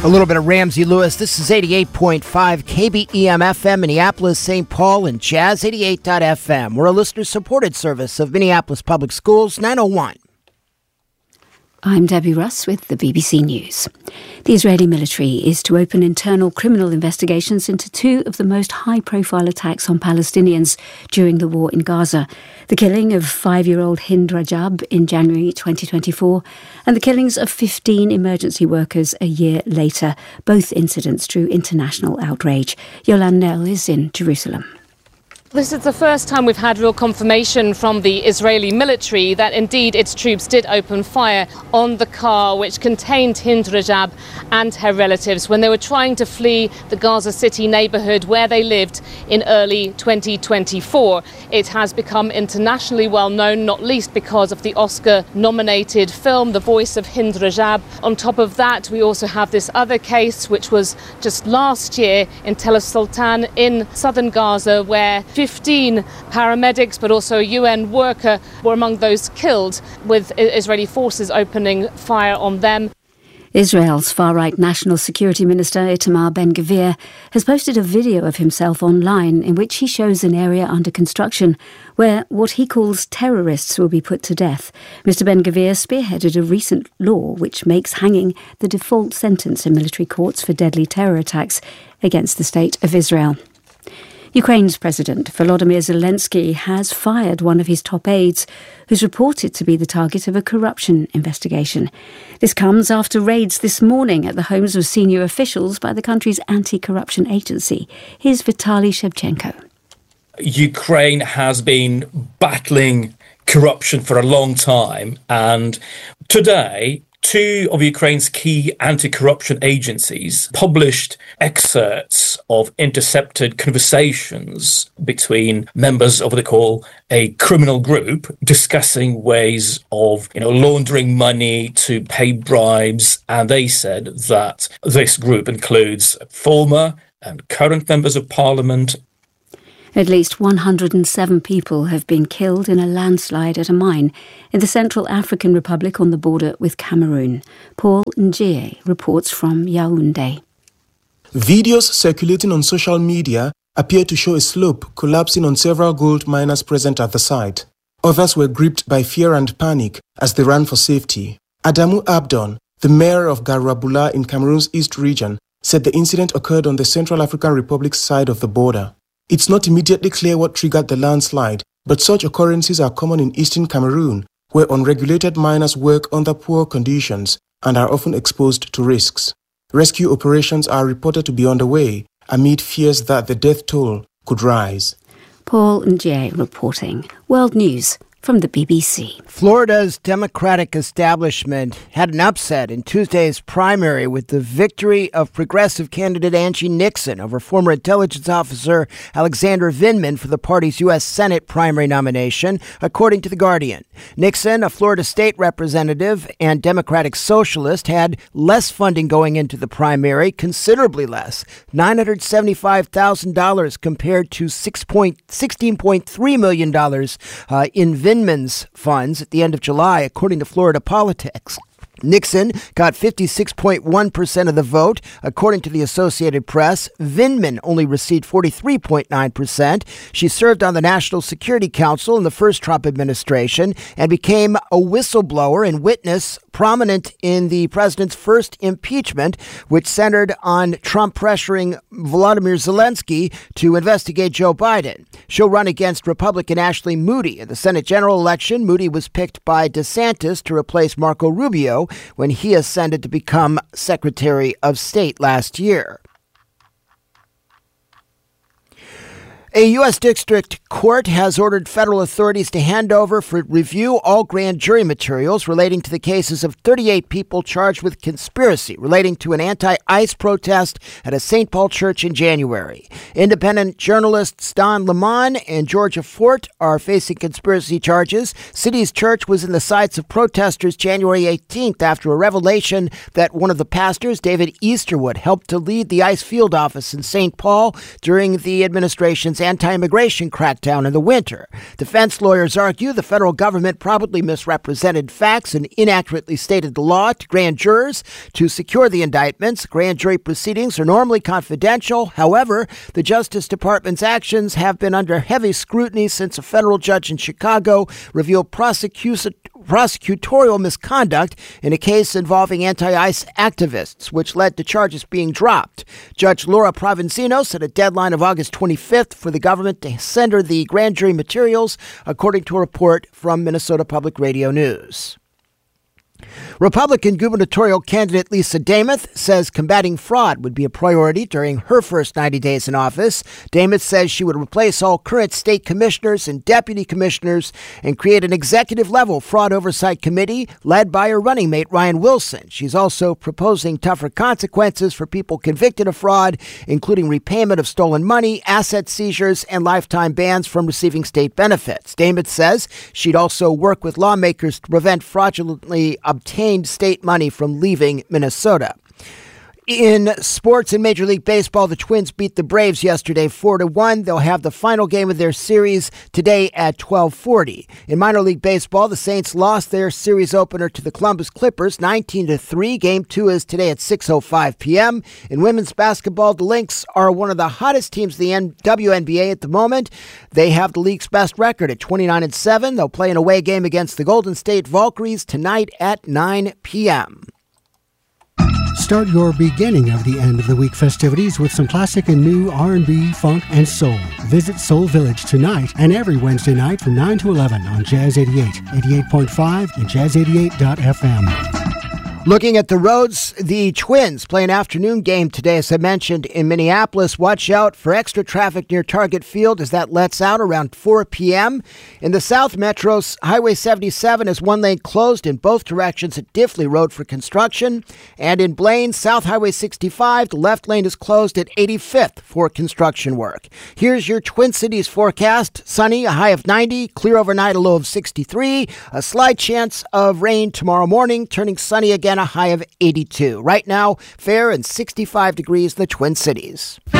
A little bit of Ramsey Lewis. This is 88.5 KBEM FM, Minneapolis, St. Paul, and Jazz 88.FM. We're a listener-supported service of Minneapolis Public Schools, 901. I'm Debbie Russ with the BBC News. The Israeli military is to open internal criminal investigations into two of the most high-profile attacks on Palestinians during the war in Gaza. The killing of 5-year-old Hind Rajab in January 2024 and the killings of 15 emergency workers a year later. Both incidents drew international outrage. Yolande Nell is in Jerusalem. This is the first time we've had real confirmation from the Israeli military that indeed its troops did open fire on the car which contained Hind Rajab and her relatives when they were trying to flee the Gaza City neighbourhood where they lived in early 2024. It has become internationally well known, not least because of the Oscar-nominated film The Voice of Hind Rajab. On top of that, we also have this other case which was just last year in Tel Sultan in southern Gaza where 15 paramedics but also a UN worker were among those killed, with Israeli forces opening fire on them. Israel's far-right National Security Minister Itamar Ben-Gvir has posted a video of himself online in which he shows an area under construction where what he calls terrorists will be put to death. Mr Ben-Gvir spearheaded a recent law which makes hanging the default sentence in military courts for deadly terror attacks against the State of Israel. Ukraine's President Volodymyr Zelensky has fired one of his top aides, who's reported to be the target of a corruption investigation. This comes after raids this morning at the homes of senior officials by the country's anti-corruption agency. Here's Vitaly Shevchenko. Ukraine has been battling corruption for a long time, and today two of Ukraine's key anti-corruption agencies published excerpts of intercepted conversations between members of what they call a criminal group discussing ways of, laundering money to pay bribes. And they said that this group includes former and current members of parliament. At least 107 people have been killed in a landslide at a mine in the Central African Republic on the border with Cameroon. Paul Njie reports from Yaoundé. Videos circulating on social media appear to show a slope collapsing on several gold miners present at the site. Others were gripped by fear and panic as they ran for safety. Adamu Abdon, the mayor of Garabula in Cameroon's East region, said the incident occurred on the Central African Republic's side of the border. It's not immediately clear what triggered the landslide, but such occurrences are common in eastern Cameroon, where unregulated miners work under poor conditions and are often exposed to risks. Rescue operations are reported to be underway amid fears that the death toll could rise. Paul Njie reporting. World News from the BBC. Florida's Democratic establishment had an upset in Tuesday's primary with the victory of progressive candidate Angie Nixon over former intelligence officer Alexander Vindman for the party's U.S. Senate primary nomination, according to The Guardian. Nixon, a Florida state representative and Democratic socialist, had less funding going into the primary, considerably less, $975,000 compared to $16.3 million in Vindman's funds at the end of July, according to Florida Politics. Nixon got 56.1% of the vote, according to the Associated Press. Vindman only received 43.9%. She served on the National Security Council in the first Trump administration and became a whistleblower and witness prominent in the president's first impeachment, which centered on Trump pressuring Volodymyr Zelensky to investigate Joe Biden. She'll run against Republican Ashley Moody in the Senate general election. Moody was picked by DeSantis to replace Marco Rubio when he ascended to become Secretary of State last year. A U.S. District Court has ordered federal authorities to hand over for review all grand jury materials relating to the cases of 38 people charged with conspiracy relating to an anti-ICE protest at a St. Paul church in January. Independent journalists Don Lemon and Georgia Fort are facing conspiracy charges. City's church was in the sights of protesters January 18th after a revelation that one of the pastors, David Easterwood, helped to lead the ICE field office in St. Paul during the administration's anti-immigration crackdown in the winter. Defense lawyers argue the federal government probably misrepresented facts and inaccurately stated the law to grand jurors to secure the indictments. Grand jury proceedings are normally confidential. However, the Justice Department's actions have been under heavy scrutiny since a federal judge in Chicago revealed prosecutorial misconduct in a case involving anti-ICE activists, which led to charges being dropped. Judge Laura Provenzino set a deadline of August 25th for the government to send her the grand jury materials, according to a report from Minnesota Public Radio News. Republican gubernatorial candidate Lisa Demuth says combating fraud would be a priority during her first 90 days in office. Demuth says she would replace all current state commissioners and deputy commissioners and create an executive-level fraud oversight committee led by her running mate Ryan Wilson. She's also proposing tougher consequences for people convicted of fraud, including repayment of stolen money, asset seizures, and lifetime bans from receiving state benefits. Demuth says she'd also work with lawmakers to prevent fraudulently obtained state money from leaving Minnesota. In sports in Major League Baseball, the Twins beat the Braves yesterday 4-1. They'll have the final game of their series today at 12:40. In minor league baseball, the Saints lost their series opener to the Columbus Clippers 19-3. Game 2 is today at 6:05 p.m. In women's basketball, the Lynx are one of the hottest teams in the WNBA at the moment. They have the league's best record at 29-7. They'll play an away game against the Golden State Valkyries tonight at 9 p.m. Start your beginning of the end of the week festivities with some classic and new R&B, funk, and soul. Visit Soul Village tonight and every Wednesday night from 9 to 11 on Jazz 88, 88.5, and Jazz88.fm. Looking at the roads, the Twins play an afternoon game today, as I mentioned, in Minneapolis. Watch out for extra traffic near Target Field as that lets out around 4 p.m. In the South Metros, Highway 77 is one lane closed in both directions at Diffley Road for construction. And in Blaine, South Highway 65, the left lane is closed at 85th for construction work. Here's your Twin Cities forecast. Sunny, a high of 90, clear overnight, a low of 63. A slight chance of rain tomorrow morning, turning sunny again, a high of 82. Right now, fair and 65 degrees in the Twin Cities.